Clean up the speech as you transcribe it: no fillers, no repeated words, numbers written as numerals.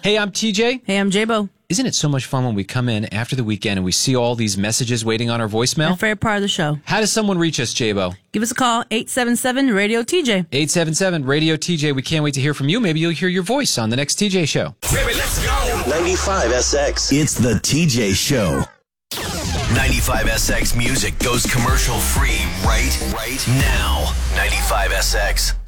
Hey, I'm TJ. Hey, I'm J-Bo. Isn't it so much fun when we come in after the weekend and we see all these messages waiting on our voicemail? My favorite part of the show. How does someone reach us, J-Bo? Give us a call, 877-RADIO-TJ. 877-RADIO-TJ. We can't wait to hear from you. Maybe you'll hear your voice on the next TJ show. Baby, let's go. 95SX. It's the TJ Show. 95SX music goes commercial free right now. 95SX.